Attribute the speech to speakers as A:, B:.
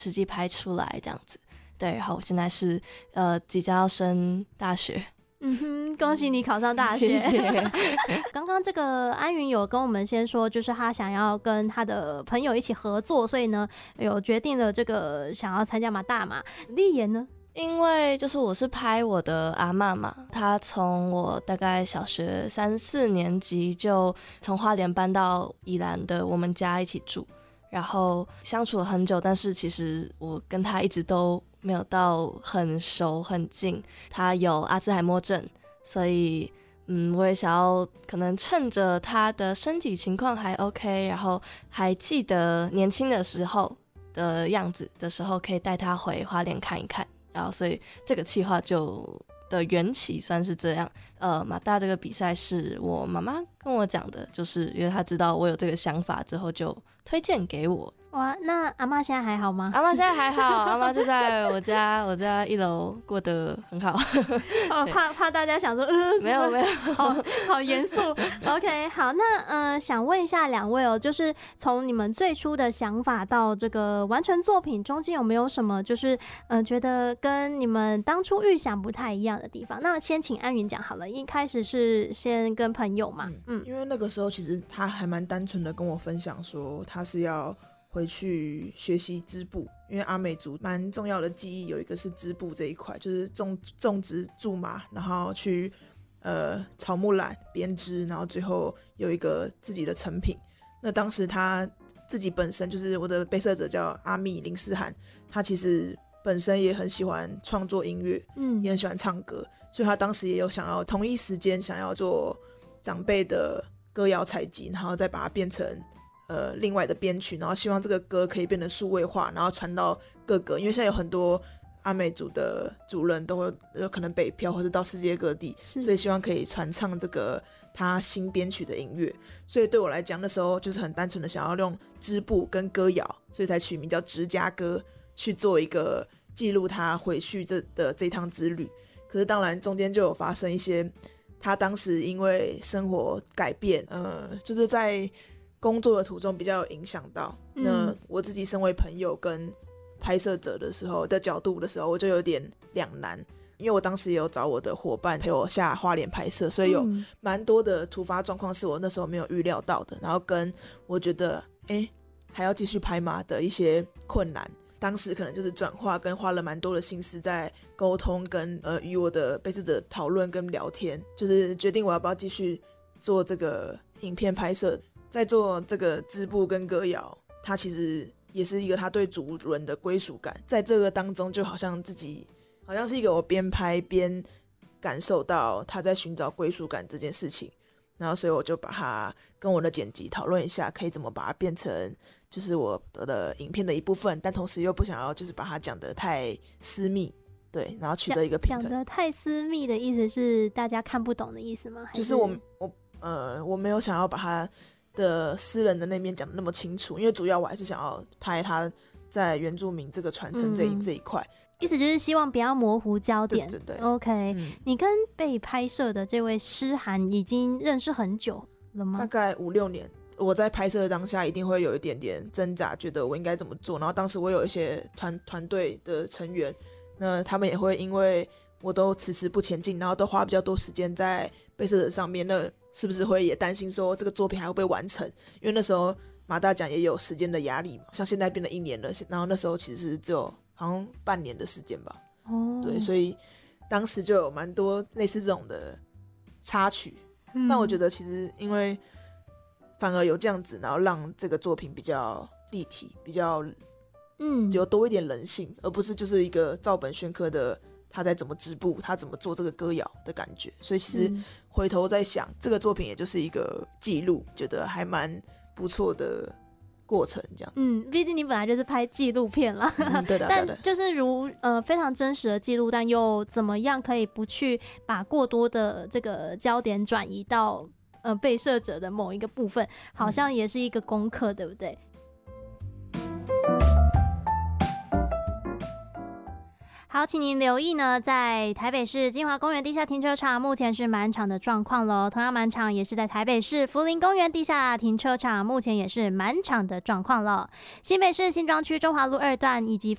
A: 实际拍出来这样子。对，然后我现在是即将要升大学。
B: 恭喜你考上大学。
A: 谢谢。
B: 刚刚这个安云有跟我们先说，就是他想要跟他的朋友一起合作，所以呢有决定了这个想要参加大马。立言呢？
A: 因为就是我是拍我的阿嬷嘛，她从我大概小学3、4年级就从花莲搬到宜兰的我们家一起住，然后相处了很久，但是其实我跟她一直都没有到很熟很近。她有阿兹海默症，所以我也想要可能趁着她的身体情况还 OK， 然后还记得年轻的时候的样子的时候，可以带她回花莲看一看。然后所以这个企划的缘起算是这样。马大这个比赛是我妈妈跟我讲的，就是因为她知道我有这个想法之后就推荐给我。
B: 哇，那阿嬷现在还好吗？
A: 阿嬷现在还好，阿嬷就在我家1楼过得很好。
B: 怕大家想说，
A: 没有，
B: 好严肃。OK， 好，那想问一下两位哦，就是从你们最初的想法到这个完成作品中间有没有什么就是觉得跟你们当初预想不太一样的地方？那先请安云讲好了，一开始是先跟朋友嘛，
C: 因为那个时候其实他还蛮单纯的跟我分享说，他是要回去学习织布，因为阿美族蛮重要的技艺有一个是织布这一块，就是种植苎麻，然后去草木染编织，然后最后有一个自己的成品。那当时他自己本身就是我的被摄者叫阿密林思涵，他其实本身也很喜欢创作音乐，也很喜欢唱歌，所以他当时也有想要同一时间想要做长辈的歌谣采集，然后再把它变成另外的编曲，然后希望这个歌可以变得数位化，然后传到各个，因为现在有很多阿美族的族人都会有可能北漂或者到世界各地，所以希望可以传唱这个他新编曲的音乐。所以对我来讲那时候就是很单纯的想要用织布跟歌谣，所以才取名叫织家歌，去做一个记录他回去这一趟之旅。可是当然中间就有发生一些他当时因为生活改变，就是在工作的途中比较有影响到。那我自己身为朋友跟拍摄者的时候的角度的时候，我就有点两难，因为我当时也有找我的伙伴陪我下花莲拍摄，所以有蛮多的突发状况是我那时候没有预料到的，然后跟我觉得还要继续拍吗的一些困难。当时可能就是转化跟花了蛮多的心思在沟通跟与我的被试者讨论跟聊天，就是决定我要不要继续做这个影片拍摄。在做这个织布跟歌谣，它其实也是一个他对族人的归属感，在这个当中就好像自己好像是一个我边拍边感受到他在寻找归属感这件事情，然后所以我就把它跟我的剪辑讨论一下，可以怎么把它变成就是我的影片的一部分，但同时又不想要就是把它讲得太私密，对，然后取得一个平衡。
B: 讲得太私密的意思是大家看不懂的意思吗？
C: 就是我没有想要把它的私人的那面讲得那么清楚，因为主要我还是想要拍他在原住民这个传承这一块，
B: 意思就是希望不要模糊焦点。
C: 对
B: OK，你跟被拍摄的这位诗涵已经认识很久了吗？
C: 大概5、6年。我在拍摄的当下一定会有一点点挣扎，觉得我应该怎么做，然后当时我有一些团队的成员，那他们也会因为我都迟迟不前进，然后都花比较多时间在被摄者上面，那是不是会也担心说这个作品还会不会完成？因为那时候马大奖也有时间的压力嘛，像现在变了1年了，然后那时候其实是只有好像半年的时间吧。对，所以当时就有蛮多类似这种的插曲，但我觉得其实因为反而有这样子，然后让这个作品比较立体，比较有多一点人性，而不是就是一个照本宣科的他在怎么织布，他怎么做这个歌谣的感觉。所以其实回头在想，这个作品也就是一个记录，觉得还蛮不错的过程这样子。
B: 毕竟你本来就是拍纪录片啦，
C: 对的，
B: 但就是非常真实的记录，但又怎么样可以不去把过多的这个焦点转移到被摄者的某一个部分，好像也是一个功课，对不对？好，请您留意呢，在台北市金华公园地下停车场目前是满场的状况咯。同样满场也是在台北市福林公园地下停车场，目前也是满场的状况了。新北市新庄区中华路2段以及